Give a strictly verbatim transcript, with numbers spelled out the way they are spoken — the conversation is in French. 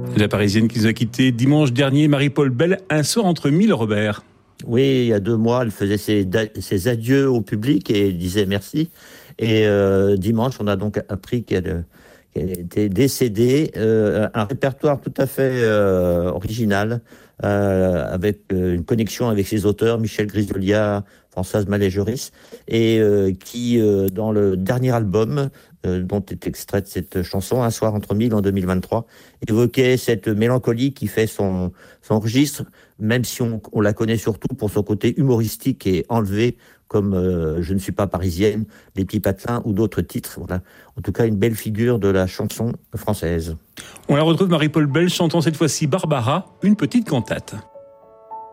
La Parisienne qui nous a quittés dimanche dernier, Marie-Paul Bell, un soir entre mille, Robert. Oui, il y a deux mois, elle faisait ses, ses adieux au public et disait merci. Et euh, dimanche, on a donc appris qu'elle, qu'elle était décédée. Euh, un répertoire tout à fait euh, original, euh, avec euh, une connexion avec ses auteurs, Michel Grisolia, Françoise Mallet-Joris, et euh, qui, euh, dans le dernier album, euh, dont est extraite cette chanson, Un soir entre mille en deux mille vingt-trois, évoquait cette mélancolie qui fait son, son registre, même si on, on la connaît surtout pour son côté humoristique et enlevé, comme euh, Je ne suis pas parisienne, Les petits patelins ou d'autres titres. Voilà. En tout cas, une belle figure de la chanson française. On la retrouve, Marie-Paul Bell, chantant cette fois-ci Barbara, une petite cantate.